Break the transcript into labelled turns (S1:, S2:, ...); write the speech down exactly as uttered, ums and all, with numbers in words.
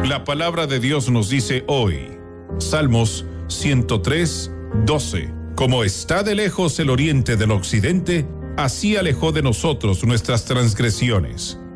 S1: La palabra de Dios nos dice hoy, Salmos ciento tres, doce. Como está de lejos el oriente del occidente, así alejó de nosotros nuestras transgresiones.